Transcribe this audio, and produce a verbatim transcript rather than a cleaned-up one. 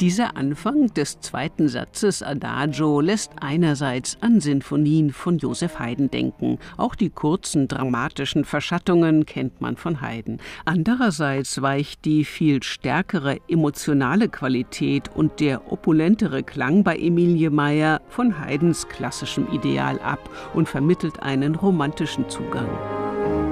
Dieser Anfang des zweiten Satzes Adagio lässt einerseits an Sinfonien von Joseph Haydn denken. Auch die kurzen dramatischen Verschattungen kennt man von Haydn. Andererseits weicht die viel stärkere emotionale Qualität und der opulentere Klang bei Emilie Meyer von Haydns klassischem Ideal ab und vermittelt einen romantischen Zugang.